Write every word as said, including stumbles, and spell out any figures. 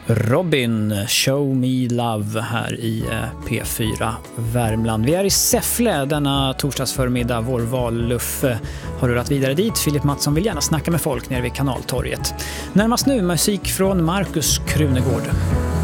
Robin, Show Me Love här i P fyra Värmland. Vi är i Säffle denna torsdagsförmiddag. Vår valluff har rullat vidare dit. Filip Mattsson vill gärna snacka med folk nere vid Kanaltorget. Närmast nu musik från Markus Krunegård.